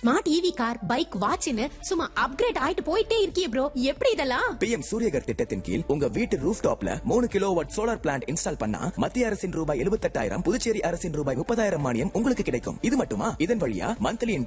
Smart EV car, bike, வாட்ச்னு சும்மா upgrade ஆயிட்டு போயிட்டே இருக்கியே ப்ரோ. எப்படி இதெல்லாம்? PM சூரியகர் திட்டத்தின் கீழ் உங்க வீட்டு ரூஃப் டாப்ல 3 கிலோவாட் சோலார் பிளான்ட் இன்ஸ்டால் பண்ணா மத்திய அரசின் ரூபாய் 78,000, புதுச்சேரி அரசின் ரூபாய் 30,000 மானியம் உங்களுக்கு கிடைக்கும். இது மட்டுமா, இதன் வழியா மந்த்லி